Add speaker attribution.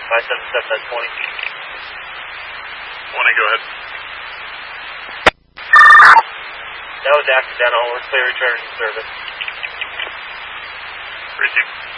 Speaker 1: 577, 20.
Speaker 2: 20, go ahead.
Speaker 1: That was accidental. We're clear return to service.
Speaker 2: Receive.